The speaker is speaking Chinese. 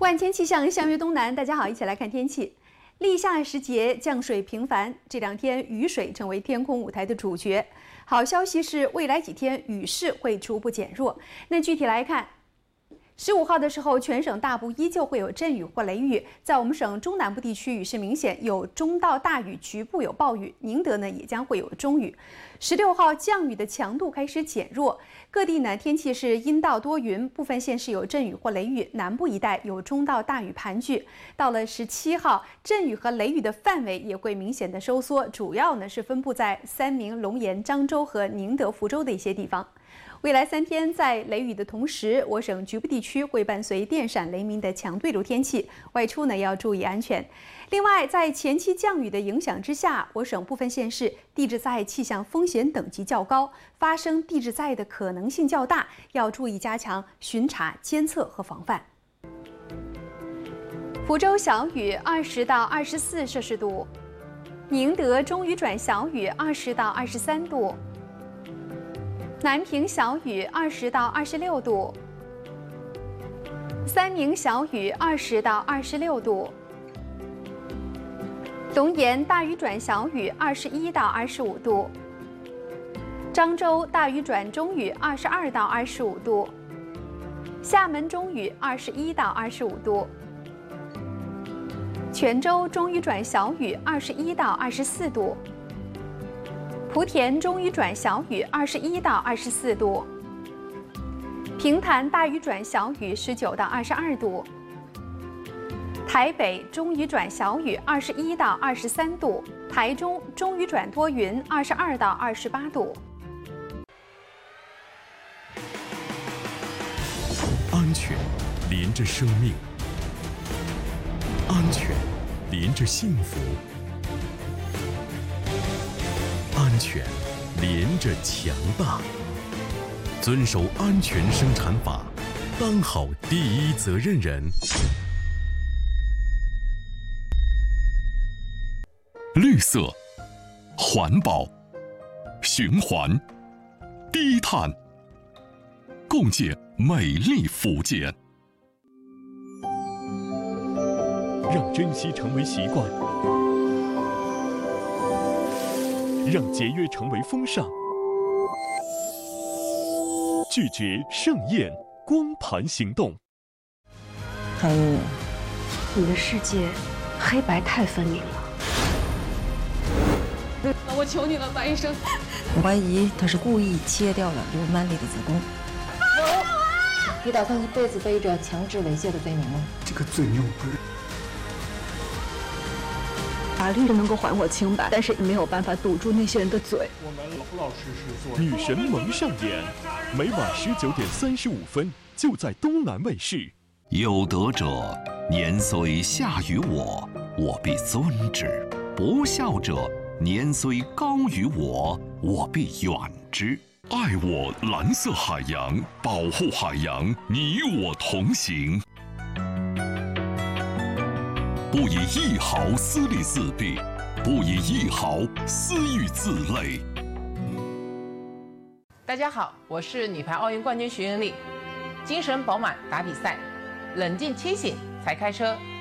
万千气象，相约东南。大家好，一起来看天气。立夏时节，降水频繁，这2天雨水成为天空舞台的主角。好消息是，未来几天雨势会逐步减弱。那具体来看，15号的时候，全省大部依旧会有阵雨或雷雨，在我们省中南部地区雨势明显，有中到大雨，局部有暴雨。宁德呢也将会有中雨。16号降雨的强度开始减弱，各地呢天气是阴到多云，部分县市有阵雨或雷雨，南部一带有中到大雨盘踞。到了17号，阵雨和雷雨的范围也会明显的收缩，主要呢是分布在三明、龙岩、漳州和宁德、福州的一些地方。未来3天，在雷雨的同时，我省局部地区会伴随电闪雷鸣的强对流天气，外出呢要注意安全。另外，在前期降雨的影响之下，我省部分县市地质灾害气象风险等级较高，发生地质灾害的可能性较大，要注意加强巡查、监测和防范。福州小雨20到24摄氏度，宁德中雨转小雨20到23度。南平小雨20到26度，三明小雨20到26度，龙岩大雨转小雨21到25度，漳州大雨转中雨22到25度，厦门中雨21到25度，泉州中雨转小雨21到24度。莆田中雨转小雨21到24度，平潭大雨转小雨19到22度，台北中雨转小雨21到23度，台中中雨转多云22到28度。 安全连着生命，安全连着幸福。安全连着强大，遵守安全生产法，当好第一责任人。绿色、环保、循环、低碳，共建美丽福建。让珍惜成为习惯，让节约成为风尚，拒绝盛宴光盘行动。 韩宇，你的世界黑白太分明了。 我求你了，白医生。 我怀疑他是故意切掉了刘曼丽的子宫。你打算一辈子背着强制猥亵的罪名吗？ 这个罪名我不认。 法律能够还我清白，但是没有办法堵住那些人的嘴。 我们老实是做。 女神萌上演，每晚19点35分，就在东南卫视。有德者，年虽下于我，我必尊之；不孝者，年虽高于我，我必远之。爱我蓝色海洋，保护海洋，你我同行。不以一毫私利自弊，不以一毫私欲自累。 大家好，我是女排奥运冠军徐云丽。精神饱满打比赛，冷静清醒才开车。